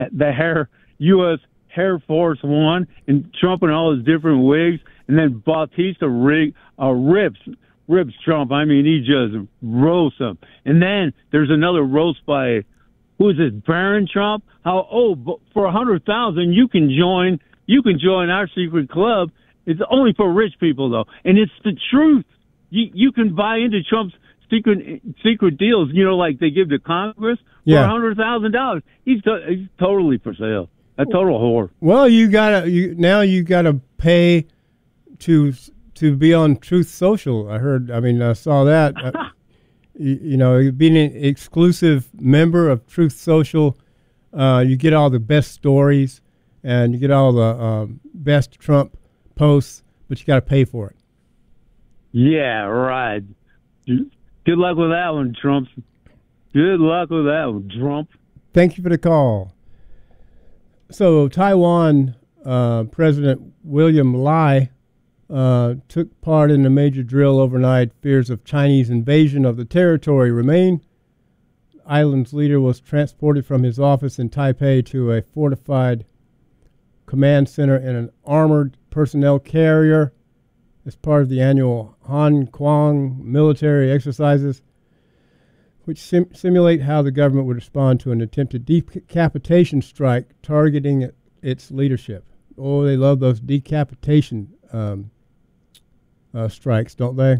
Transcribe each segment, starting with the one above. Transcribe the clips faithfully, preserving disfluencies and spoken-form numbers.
the Air U S Air Force One, and Trump and all his different wigs, and then Bautista rig, uh, rips rips Trump. I mean, he just roasts him. And then there's another roast by, who is this, Barron Trump? How, oh, but for a hundred thousand you can join you can join our secret club. It's only for rich people though, and it's the truth. You you can buy into Trump's secret secret deals. You know, like they give to Congress for a Yeah. hundred thousand dollars. He's to, he's totally for sale. A total whore. Well, you gotta you now you gotta pay to to be on Truth Social. I heard. I mean, I saw that. uh, you, you know, being an exclusive member of Truth Social, uh, you get all the best stories and you get all the um, best Trump posts, but you got to pay for it. Yeah, right. Good luck with that one, Trump. Good luck with that one, Trump. Thank you for the call. So Taiwan uh, President William Lai uh, took part in a major drill overnight. Fears of Chinese invasion of the territory remain. Island's leader was transported from his office in Taipei to a fortified command center in an armored personnel carrier as part of the annual Han Kuang military exercises, which sim- simulate how the government would respond to an attempted decapitation strike targeting it, its leadership. Oh, they love those decapitation um, uh, strikes, don't they?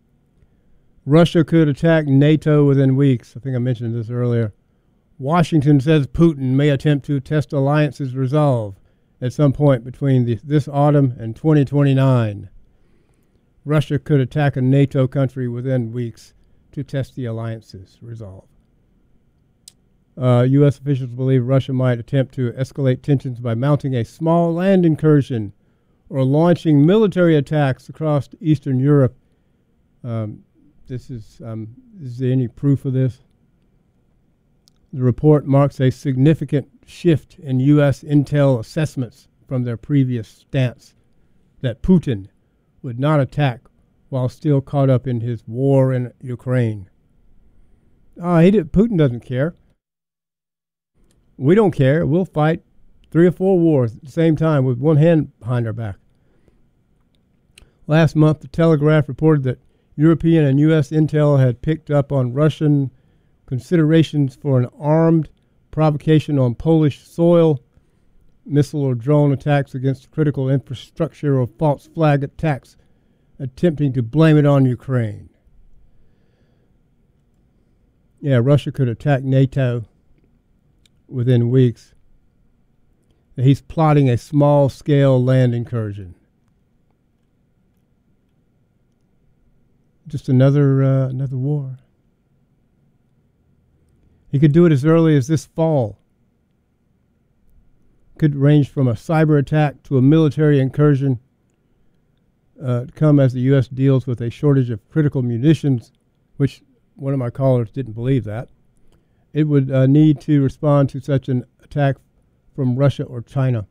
Russia could attack NATO within weeks. I think I mentioned this earlier. Washington says Putin may attempt to test alliances' resolve at some point between the, this autumn and twenty twenty-nine. Russia could attack a NATO country within weeks to test the alliance's resolve. Uh, U S officials believe Russia might attempt to escalate tensions by mounting a small land incursion or launching military attacks across Eastern Europe. Um, this is, um, is there any proof of this? The report marks a significant shift in U S intel assessments from their previous stance that Putin would not attack while still caught up in his war in Ukraine. Oh, he did, Putin doesn't care. We don't care. We'll fight three or four wars at the same time with one hand behind our back. Last month, the Telegraph reported that European and U S intel had picked up on Russian considerations for an armed provocation on Polish soil, missile or drone attacks against critical infrastructure, or false flag attacks attempting to blame it on Ukraine. Yeah, Russia could attack NATO within weeks. He's plotting a small-scale land incursion. Just another uh, another war. He could do it as early as this fall. Could range from a cyber attack to a military incursion. Uh, come as the U S deals with a shortage of critical munitions, which one of my callers didn't believe that. It would uh, need to respond to such an attack from Russia or China.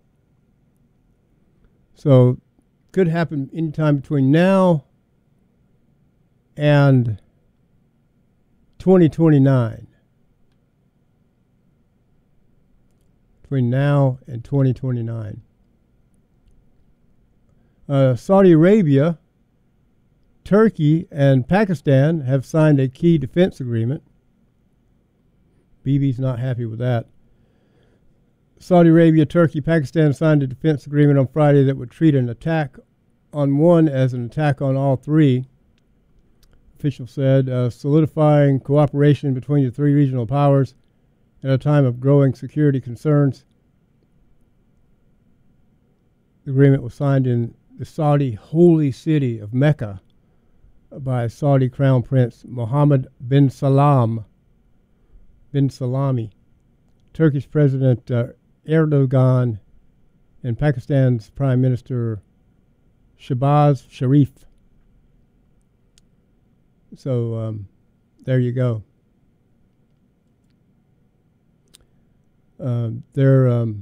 So, could happen anytime between now and twenty twenty-nine. Between now and twenty twenty-nine. Uh, Saudi Arabia, Turkey, and Pakistan have signed a key defense agreement. Bibi's not happy with that. Saudi Arabia, Turkey, Pakistan signed a defense agreement on Friday that would treat an attack on one as an attack on all three. Officials said, uh, solidifying cooperation between the three regional powers at a time of growing security concerns. The agreement was signed in the Saudi holy city of Mecca by Saudi Crown Prince Mohammed bin Salam bin Salami, Turkish President uh, Erdogan, and Pakistan's Prime Minister Shehbaz Sharif. So um, there you go. Uh, they're um,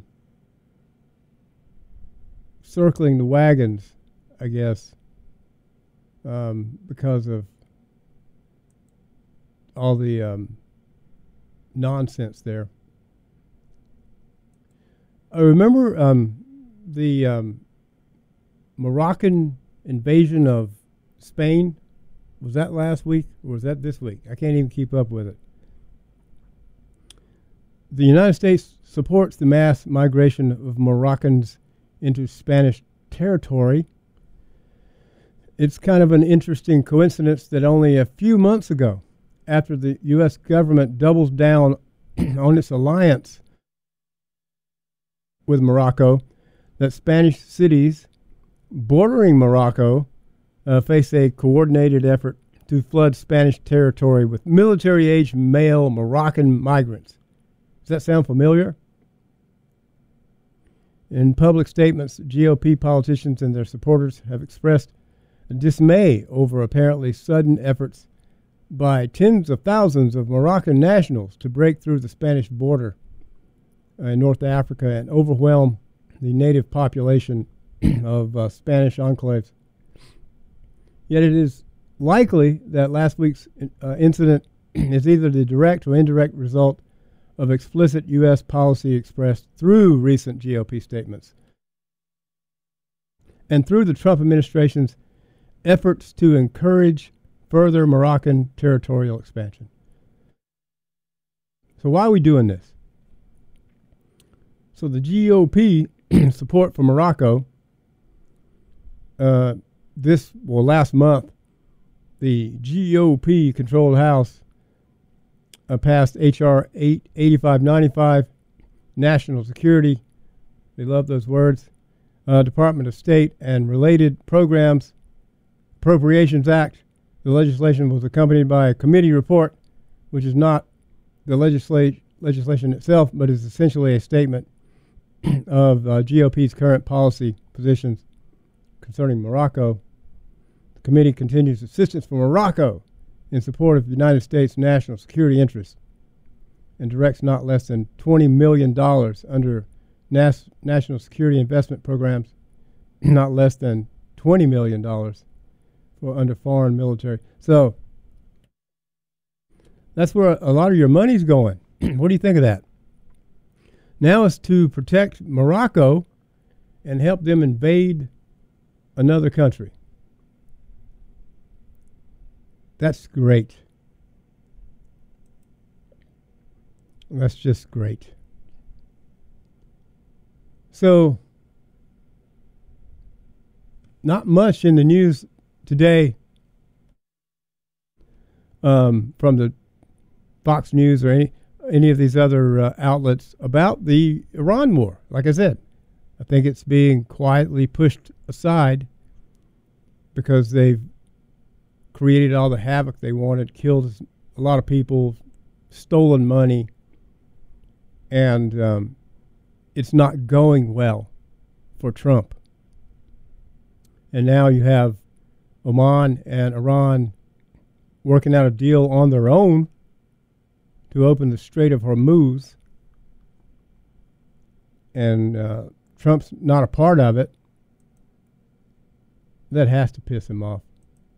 circling the wagons, I guess, um, because of all the um, nonsense there. I remember um, the um, Moroccan invasion of Spain. Was that last week or was that this week? I can't even keep up with it. The United States supports the mass migration of Moroccans into Spanish territory. It's kind of an interesting coincidence that only a few months ago, after the U S government doubles down on its alliance with Morocco, that Spanish cities bordering Morocco uh, face a coordinated effort to flood Spanish territory with military-age male Moroccan migrants. Does that sound familiar? In public statements, G O P politicians and their supporters have expressed dismay over apparently sudden efforts by tens of thousands of Moroccan nationals to break through the Spanish border in North Africa and overwhelm the native population of uh, Spanish enclaves. Yet it is likely that last week's uh, incident is either the direct or indirect result of explicit U S policy expressed through recent G O P statements and through the Trump administration's efforts to encourage further Moroccan territorial expansion. So why are we doing this? So the G O P support for Morocco, uh, this, well, last month, the G O P-controlled House uh, passed H R eighty-five ninety-five, National Security, they love those words, uh, Department of State and Related Programs, Appropriations Act. The legislation was accompanied by a committee report, which is not the legisla- legislation itself, but is essentially a statement of uh, G O P's current policy positions concerning Morocco. The committee continues assistance for Morocco in support of the United States national security interests and directs not less than twenty million dollars under nas- national security investment programs, not less than twenty million dollars for under foreign military. So that's where a lot of your money's going. What do you think of that? Now it's to protect Morocco and help them invade another country. That's great. That's just great. So, not much in the news today um, from the Fox News or any any of these other uh, outlets about the Iran war. Like I said, I think it's being quietly pushed aside because they've created all the havoc they wanted, killed a lot of people, stolen money, and um, it's not going well for Trump. And now you have Oman and Iran working out a deal on their own to open the Strait of Hormuz, and uh, Trump's not a part of it. That has to piss him off.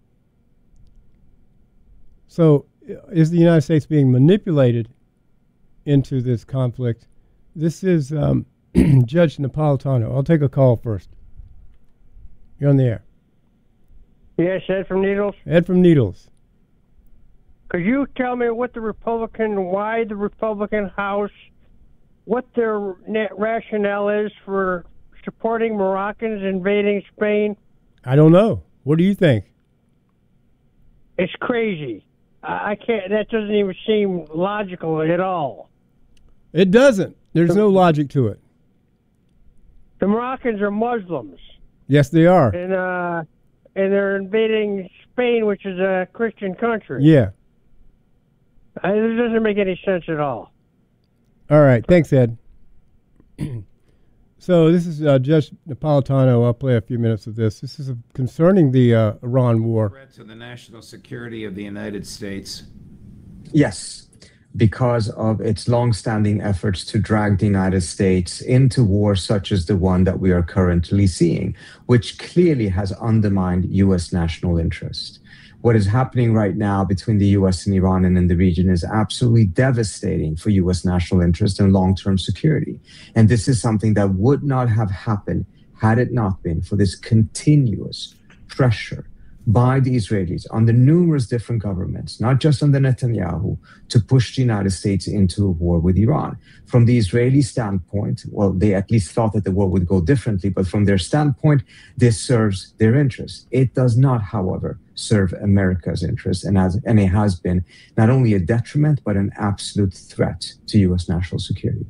So is the United States being manipulated into this conflict? This is um, Judge Napolitano. I'll take a call first. You're on the air. Yes, Ed from Needles. Ed from Needles. Could you tell me what the Republican, why the Republican House, what their net rationale is for supporting Moroccans invading Spain? I don't know. What do you think? It's crazy. I can't. That doesn't even seem logical at all. It doesn't. There's no logic to it. The Moroccans are Muslims. Yes, they are. And uh, and they're invading Spain, which is a Christian country. Yeah. Uh, it doesn't make any sense at all. All right. Thanks, Ed. So this is uh, Judge Napolitano. I'll play a few minutes of this. This is uh, concerning the uh, Iran war. Threat to the national security of the United States. Yes, because of its longstanding efforts to drag the United States into wars such as the one that we are currently seeing, which clearly has undermined U S national interest. what is happening right now between the U S and Iran and in the region is absolutely devastating for U S national interest and long-term security. And this is something that would not have happened had it not been for this continuous pressure by the Israelis on the numerous different governments, not just on the Netanyahu, to push the United States into a war with Iran. From the Israeli standpoint, well, they at least thought that the war would go differently, but from their standpoint, this serves their interests. It does not, however, serve America's interests, and, as, and it has been not only a detriment, but an absolute threat to U S national security.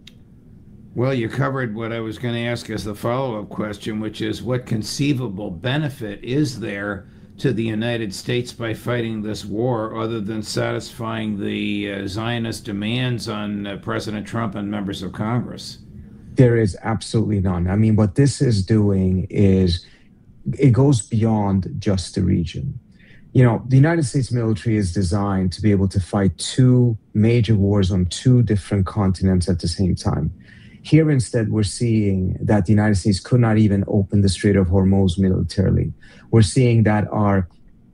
Well, you covered what I was going to ask as the follow-up question, which is what conceivable benefit is there to the United States by fighting this war other than satisfying the uh, Zionist demands on uh, President Trump and members of Congress? There is absolutely none. I mean, what this is doing is it goes beyond just the region. You know, the United States military is designed to be able to fight two major wars on two different continents at the same time. Here, instead, we're seeing that the United States could not even open the Strait of Hormuz militarily. We're seeing that our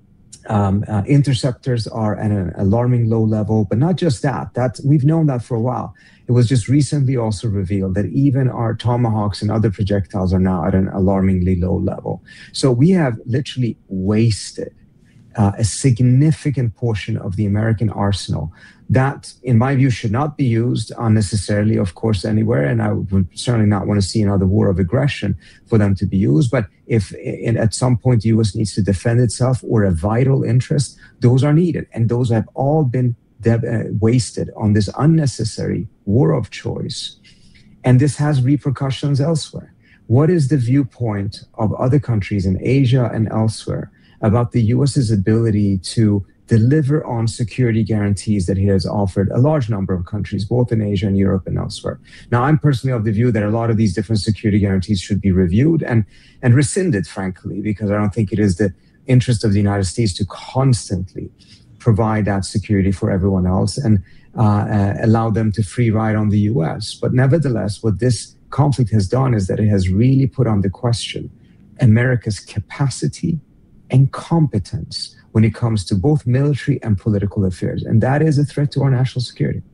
um, uh, interceptors are at an alarming low level, but not just that. That's, we've known that for a while. It was just recently also revealed that even our Tomahawks and other projectiles are now at an alarmingly low level. So we have literally wasted uh, a significant portion of the American arsenal that, in my view, should not be used unnecessarily, of course, anywhere. And I would certainly not want to see another war of aggression for them to be used. But if in, at some point the U S needs to defend itself or a vital interest, those are needed. And those have all been uh, wasted on this unnecessary war of choice. And this has repercussions elsewhere. What is the viewpoint of other countries in Asia and elsewhere about the U S's ability to deliver on security guarantees that he has offered a large number of countries, both in Asia and Europe and elsewhere? Now, I'm personally of the view that a lot of these different security guarantees should be reviewed and, and rescinded, frankly, because I don't think it is the interest of the United States to constantly provide that security for everyone else and uh, uh, allow them to free ride on the U S. But nevertheless, what this conflict has done is that it has really put on the question America's capacity and competence when it comes to both military and political affairs. And that is a threat to our national security.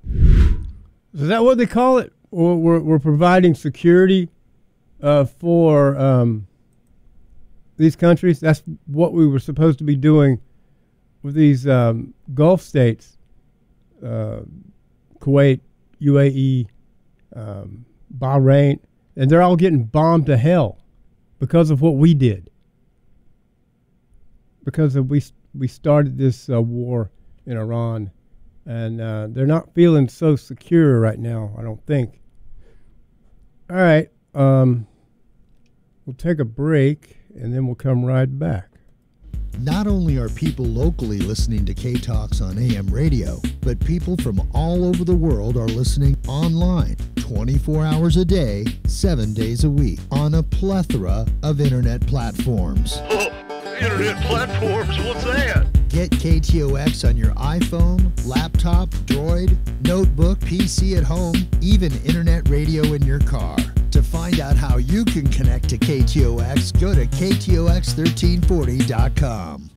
Is that what they call it? We're, we're providing security uh, for um, these countries? That's what we were supposed to be doing with these um, Gulf states, uh, Kuwait, U A E, um, Bahrain, and they're all getting bombed to hell because of what we did. Because of we we started this uh, war in Iran, and uh, they're not feeling so secure right now, I don't think. All right, um, we'll take a break, and then we'll come right back. Not only are people locally listening to K-Talks on A M radio, but people from all over the world are listening online twenty-four hours a day, seven days a week on a plethora of internet platforms. Internet platforms, what's that? Get K T O X on your iPhone, laptop, Droid, notebook, P C at home, even internet radio in your car. To find out how you can connect to K T O X, go to K T O X thirteen forty dot com.